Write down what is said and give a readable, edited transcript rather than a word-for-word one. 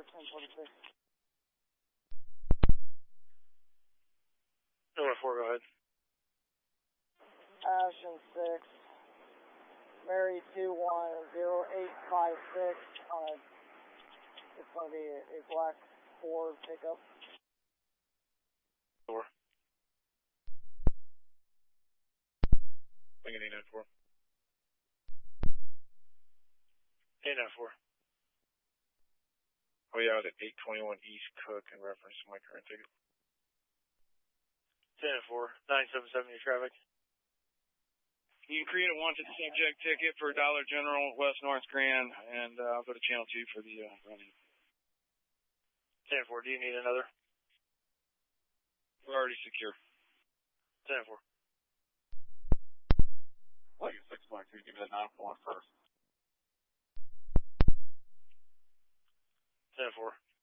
1046. Number 4, go ahead. Ashton 6, Mary 210856 on a, it's going to be a black Ford pickup. 4. Lincoln 894. 894. Oh yeah, I was at 821 East Cook in reference to my current ticket. 10-4, 977 your traffic. You can create a wanted subject ticket for Dollar General, West North Grand, and I'll go to channel 2 for the running. 10-4, do you need another? We're already secure. 10-4. Like a 6.2, give me that 941 first. 10-4.